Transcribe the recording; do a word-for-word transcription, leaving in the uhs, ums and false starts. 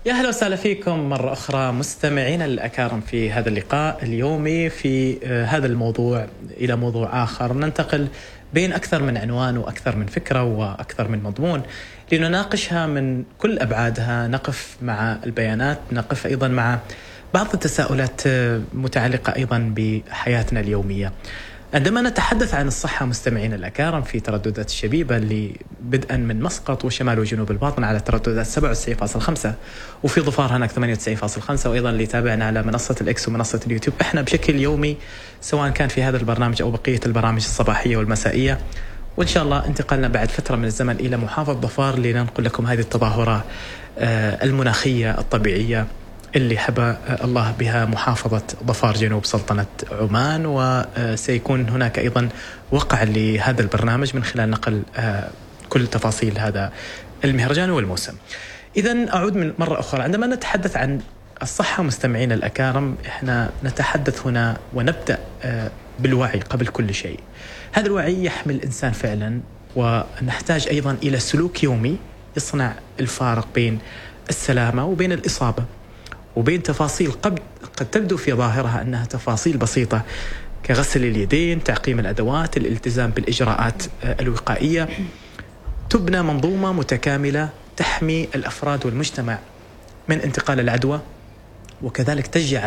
يا أهلا وسهلا فيكم مرة أخرى مستمعينا الأكارم في هذا اللقاء اليومي في هذا الموضوع إلى موضوع آخر. ننتقل بين أكثر من عنوان وأكثر من فكرة وأكثر من مضمون لنناقشها من كل أبعادها، نقف مع البيانات، نقف أيضا مع بعض التساؤلات متعلقة أيضا بحياتنا اليومية. عندما نتحدث عن الصحة مستمعين الأكارم في ترددات الشبيبة اللي بدءا من مسقط وشمال وجنوب الباطن على ترددات سبعة وتسعين فاصلة خمسة وفي ظفار هناك ثمانية وتسعين فاصلة خمسة، وأيضا اللي تابعنا على منصة الإكس ومنصة اليوتيوب. إحنا بشكل يومي سواء كان في هذا البرنامج أو بقية البرامج الصباحية والمسائية، وإن شاء الله انتقلنا بعد فترة من الزمن إلى محافظة ظفار لننقل لكم هذه التظاهرة المناخية الطبيعية اللي حبى الله بها محافظة ظفار جنوب سلطنة عمان. وسيكون هناك أيضا وقع لهذا البرنامج من خلال نقل كل تفاصيل هذا المهرجان والموسم. إذن أعود من مرة أخرى، عندما نتحدث عن الصحة مستمعين الأكارم إحنا نتحدث هنا ونبدأ بالوعي قبل كل شيء. هذا الوعي يحمل الإنسان فعلا، ونحتاج أيضا إلى سلوك يومي يصنع الفارق بين السلامة وبين الإصابة، وبين تفاصيل قد قد تبدو في ظاهرها أنها تفاصيل بسيطة كغسل اليدين، تعقيم الأدوات، الالتزام بالإجراءات الوقائية، تبنى منظومة متكاملة تحمي الأفراد والمجتمع من انتقال العدوى، وكذلك تشجع